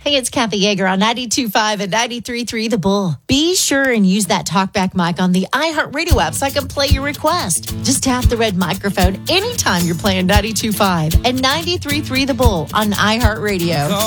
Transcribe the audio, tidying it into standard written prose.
Hey, it's Kathy Yeager on 92.5 and 93.3 The Bull. Be sure and use that TalkBack mic on the iHeartRadio app so I can play your request. Just tap the red microphone anytime you're playing 92.5 and 93.3 The Bull on iHeartRadio.